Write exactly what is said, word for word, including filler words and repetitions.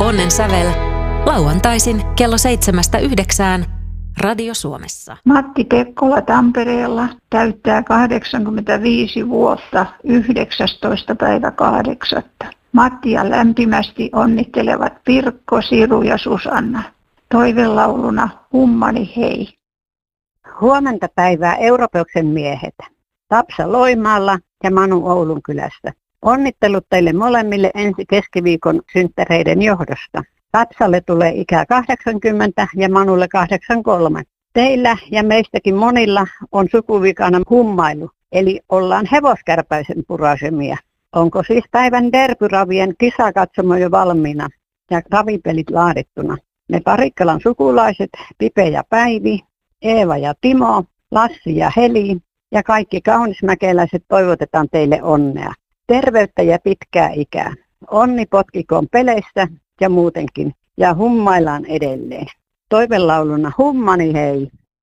Ponnen sävel lauantaisin kello seitsemästä yhdeksään Radio Suomessa. Matti Pekkola Tampereella täyttää kahdeksankymmentäviisi vuotta yhdeksästoista päivä kahdeksatta. Mattia lämpimästi onnittelevat Pirkko, Siru ja Susanna. Toivelauluna Hummani hei. Huomenta päivää Europöksen miehet. Tapsa Loimaalla ja Manu Oulunkylästä. Onnittelut teille molemmille ensi keskiviikon synttäreiden johdosta. Tapsalle tulee ikää kahdeksankymmentä ja Manulle kahdeksankymmentäkolme. Teillä ja meistäkin monilla on sukuvikana hummailu, eli ollaan hevoskärpäisen purasemia. Onko siis päivän derbyravien kisakatsomo jo valmiina ja ravipelit laadittuna? Me Parikkalan sukulaiset, Pipe ja Päivi, Eeva ja Timo, Lassi ja Heli ja kaikki kaunismäkeläiset toivotetaan teille onnea. Terveyttä ja pitkää ikää. Onni potkikoon peleissä ja muutenkin. Ja hummaillaan edelleen. Toivelauluna Hummani hei.